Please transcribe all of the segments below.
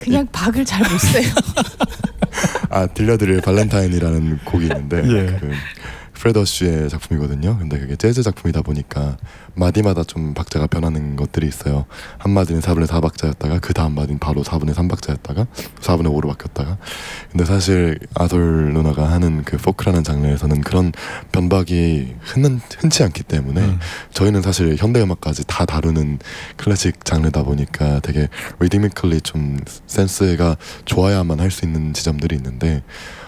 그냥 박을 잘 못 세요. 들려드릴 발렌타인이라는 곡이 있는데 예. 그 프레드 허쉬의 작품이거든요. 근데 그게 재즈 작품이다 보니까 마디마다 좀 박자가 변하는 것들이 있어요. 한 마디는 4분의 4박자였다가 그 다음 마디는 바로 4분의 3박자였다가 4분의 5로 바뀌었다가. 근데 사실 아돌 누나가 하는 그 포크라는 장르에서는 그런 변박이 흔치 않기 때문에 저희는 사실 현대음악까지 다 다루는 클래식 장르다 보니까 되게 리드미컬리 좀 센스가 좋아야만 할 수 있는 지점들이 있는데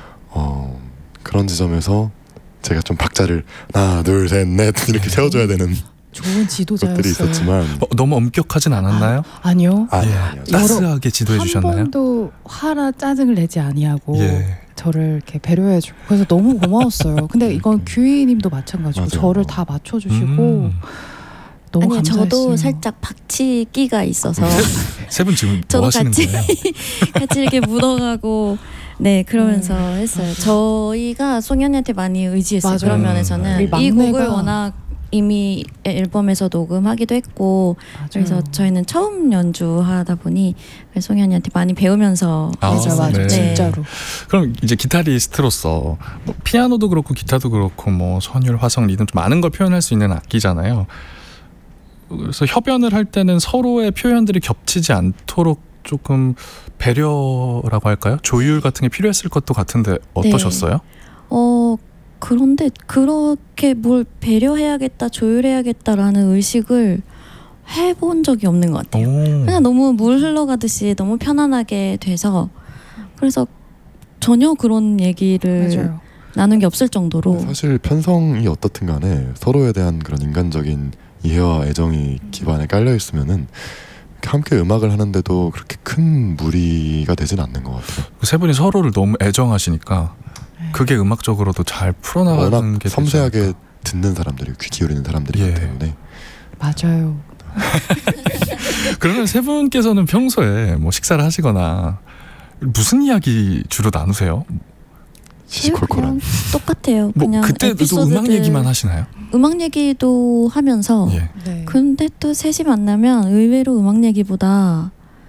그런 지점에서 제가 좀 박자를 하나 둘 셋 넷 이렇게 세워줘야 되는 좋은 지도자였어요. 것들이 있었지만 너무 엄격하진 않았나요? 아니요. 아니요. 따스하게 지도해 주셨나요? 한 번도 화나 짜증을 내지 아니하고 예. 저를 이렇게 배려해주고 그래서 너무 고마웠어요. 근데 이건 규희님도 마찬가지고 맞아요. 저를 다 맞춰주시고 너무 아니요, 감사했어요. 저도 살짝 박치기가 있어서 세 분 지금 뭐 저도 하시는 같이 거예요? 같이 이렇게 묻어가고 네 그러면서 했어요. 저희가 송현이한테 많이 의지했어요. 맞아요. 그런 면에서는 우리 이 곡을 막내가- 워낙 이미 앨범에서 녹음하기도 했고 맞아요. 그래서 저희는 처음 연주하다 보니 송현이한테 많이 배우면서 맞아 네. 진짜로. 그럼 이제 기타리스트로서 뭐 피아노도 그렇고 기타도 그렇고 뭐 선율, 화성, 리듬 좀 많은 걸 표현할 수 있는 악기잖아요. 그래서 협연을 할 때는 서로의 표현들이 겹치지 않도록 조금 배려라고 할까요? 조율 같은 게 필요했을 것도 같은데 어떠셨어요? 그런데 그렇게 뭘 배려해야겠다, 조율해야겠다라는 의식을 해본 적이 없는 것 같아요. 그냥 너무 물 흘러가듯이 너무 편안하게 돼서 그래서 전혀 그런 얘기를 맞아요. 나눈 게 없을 정도로 사실 편성이 어떻든 간에 서로에 대한 그런 인간적인 이해와 애정이 기반에 깔려 있으면은 함께 음악을 하는데도 그렇게 큰 무리가 되진 않는 것 같아요. 세 분이 서로를 너무 애정하시니까 그게 음악적으로도 잘 풀어나가는 워낙 게 되지 섬세하게 않을까. 듣는 사람들이 귀 기울이는 사람들이기 예. 때문에 맞아요. 그러면 세 분께서는 평소에 뭐 식사를 하시거나 무슨 이야기 주로 나누세요? 시시콜콜한. 그냥 똑같아요. 뭐 그냥 그때도 에피소드들, 음악 얘기만 하시나요? 음악 얘기도 하면서 예. 네. 근데 또 셋이 만나면 의외로 음악 얘기보다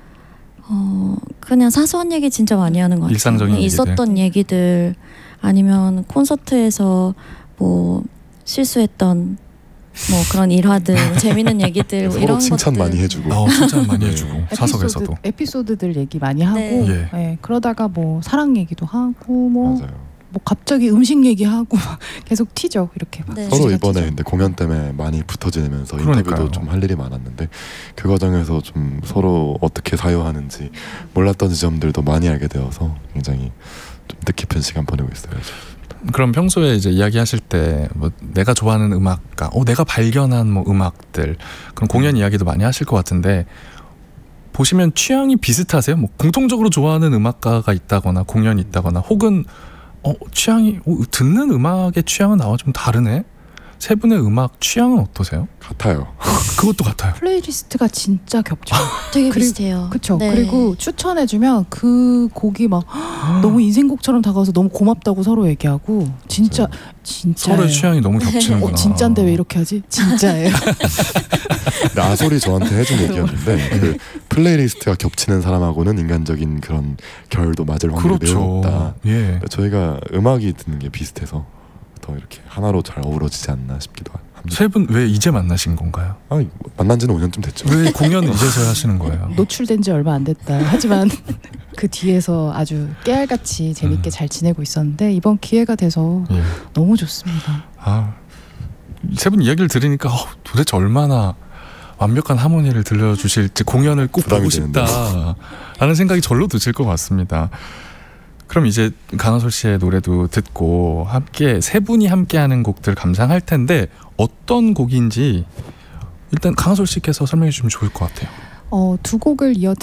그냥 사소한 얘기 진짜 많이 하는 것 같아요. 일상적인 얘기들. 있었던 얘기들 아니면 콘서트에서 뭐 실수했던 뭐 그런 일화들 재밌는 얘기들 뭐 서로 이런 칭찬 것들 많이 해주고 칭찬 많이 해주고 사석에서도 에피소드들 얘기 많이 하고 네. 예. 네, 그러다가 뭐 사랑 얘기도 하고 뭐 맞아요. 갑자기 음식 얘기하고 막 계속 튀죠 이렇게 막. 네. 서로 시가 이번에 튀죠. 근데 공연 때문에 많이 붙어 지내면서 그러니까요. 인터뷰도 좀 할 일이 많았는데 그 과정에서 좀 서로 어떻게 사유하는지 몰랐던 지점들도 많이 알게 되어서 굉장히 좀 뜻깊은 시간 보내고 있어요. 그럼 평소에 이제 이야기하실 때 뭐 내가 좋아하는 음악가, 내가 발견한 뭐 음악들 그런 공연 이야기도 많이 하실 것 같은데 보시면 취향이 비슷하세요? 뭐 공통적으로 좋아하는 음악가가 있다거나 공연이 있다거나 혹은 취향이 듣는 음악의 취향은 나와 좀 다르네. 세 분의 음악 취향은 어떠세요? 같아요. 그것도 같아요. 플레이리스트가 진짜 겹쳐요. 되게 그리고- 비슷해요. 그쵸. 네. 그리고 추천해주면 그 곡이 막 너무 인생곡처럼 다가와서 너무 고맙다고 서로 얘기하고 진짜 진짜예요. 서로의 취향이 너무 겹치는구나. 진짠데 왜 이렇게 하지? 진짜예요. 근데 아솔이 저한테 해준 얘기였는데 그 플레이리스트가 겹치는 사람하고는 인간적인 그런 결도 맞을 확률이 매우 높다. 그렇죠. 예. 저희가 음악이 듣는 게 비슷해서 더 이렇게 하나로 잘 어우러지지 않나 싶기도 합니다. 세 분 왜 이제 만나신 건가요? 만난 지는 5년쯤 됐죠. 왜 공연 이제서야 하시는 거예요? 노출된 지 얼마 안 됐다. 하지만 그 뒤에서 아주 깨알같이 재밌게 잘 지내고 있었는데 이번 기회가 돼서 예. 너무 좋습니다. 세 분 이야기를 들으니까 도대체 얼마나 완벽한 하모니를 들려주실지 공연을 꼭 보고 부담이 싶다라는 생각이 절로 드실 것 같습니다. 그럼 이제 강하솔 씨의 노래도 듣고 함께 세 분이 함께하는 곡들 감상할 텐데 어떤 곡인지 일단 강하솔 씨께서 설명해 주시면 좋을 것 같아요. 두 곡을 이어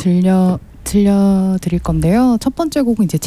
들려드릴 건데요. 첫 번째 곡은 이제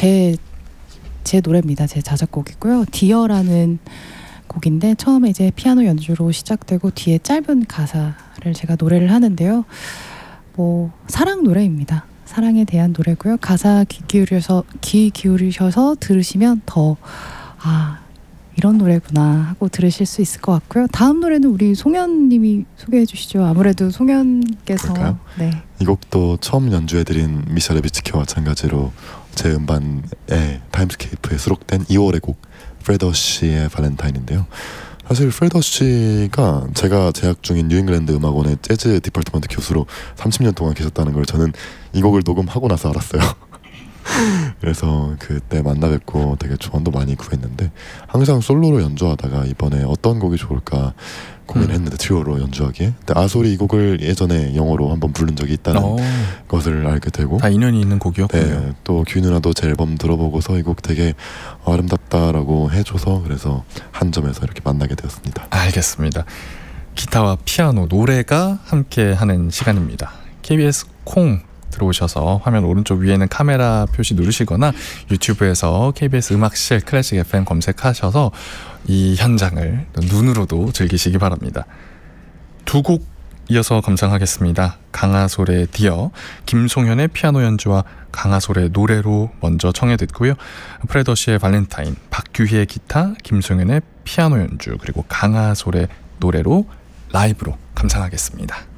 제 노래입니다. 제 자작곡이고요. 디어라는 곡인데 처음에 이제 피아노 연주로 시작되고 뒤에 짧은 가사를 제가 노래를 하는데요. 뭐 사랑 노래입니다. 사랑에 대한 노래고요. 가사 귀 기울이셔서 들으시면 더 이런 노래구나 하고 들으실 수 있을 것 같고요. 다음 노래는 우리 송현님이 소개해 주시죠. 아무래도 송현께서 그럴까요? 네. 이 곡도 처음 연주해드린 미샤 레비츠키와 마찬가지로 제 음반에 타임스케이프에 수록된 2월의 곡 프레더시의 발렌타인인데요. 사실 프레더시가 제가 재학 중인 뉴잉글랜드 음악원의 재즈 디파트먼트 교수로 30년 동안 계셨다는 걸 저는 이 곡을 녹음하고 나서 알았어요. 그래서 그때 만나 뵙고 되게 조언도 많이 구했는데 항상 솔로로 연주하다가 이번에 어떤 곡이 좋을까 고민했는데 트리오로 연주하기에 근데 아소리 이 곡을 예전에 영어로 한번 부른 적이 있다는 것을 알게 되고 다 인연이 있는 곡이었군요. 네, 또 규 누나도 제 앨범 들어보고서 이 곡 되게 아름답다라고 해줘서 그래서 한 점에서 이렇게 만나게 되었습니다. 알겠습니다. 기타와 피아노, 노래가 함께하는 시간입니다. KBS 콩 들어오셔서 화면 오른쪽 위에는 카메라 표시 누르시거나 유튜브에서 KBS 음악실 클래식 FM 검색하셔서 이 현장을 눈으로도 즐기시기 바랍니다. 두 곡 이어서 감상하겠습니다. 강하솔의 디어, 김송현의 피아노 연주와 강하솔의 노래로 먼저 청해 듣고요. 프레더시의 발렌타인, 박규희의 기타, 김송현의 피아노 연주, 그리고 강하솔의 노래로 라이브로 감상하겠습니다.